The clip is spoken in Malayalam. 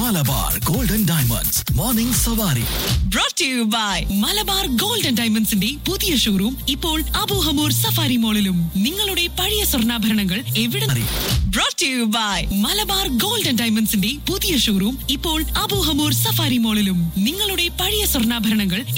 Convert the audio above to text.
മലബാർ ഗോൾഡൻ ഡയമണ്ട്സ് മോർണിംഗ് സവാരി. Brought to you by Malabar gold and ഡയമണ്ട്സിന്റെ പുതിയ ഷോറൂം ഇപ്പോൾ അബൂഹമൂർ സഫാരി മോളിലും. നിങ്ങളുടെ പഴയ സ്വർണ്ണാഭരണങ്ങൾ എവിടെ? Brought to you by Malabar gold and ഡയമണ്ട്സിന്റെ പുതിയ ഷോറൂം ഇപ്പോൾ അബൂഹമൂർ സഫാരി മോളിലും. നിങ്ങളുടെ പഴയ സ്വർണ്ണാഭരണങ്ങൾ